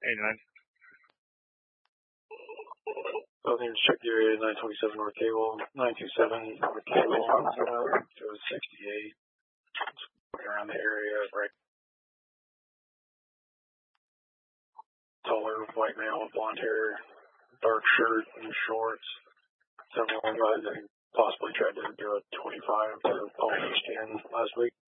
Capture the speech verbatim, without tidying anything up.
eighty-nine. Buildings, check the area, nine twenty-seven North Cable, nine two seven North Cable, to sixty-eight. Looking around the area, right. Taller white male with blonde hair, dark shirt and shorts. Several guys that possibly tried to do a twenty-five to almost ten last week.